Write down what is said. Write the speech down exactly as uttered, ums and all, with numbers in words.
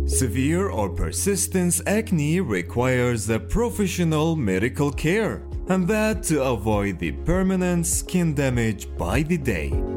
Severe or persistent acne requires a professional medical care, and that to avoid the permanent skin damage by the day.